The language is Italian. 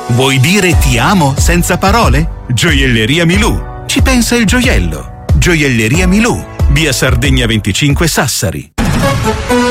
Vuoi dire ti amo senza parole? Gioielleria Milù. Ci pensa il gioiello. Gioielleria Milù. Via Sardegna 25 Sassari.